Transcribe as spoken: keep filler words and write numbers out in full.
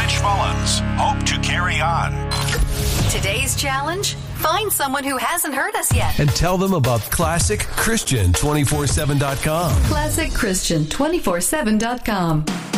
Rich Mullins. Hope to carry on. Today's challenge? Find someone who hasn't heard us yet. And tell them about Classic Christian two forty-seven dot com. Classic Christian two forty-seven dot com.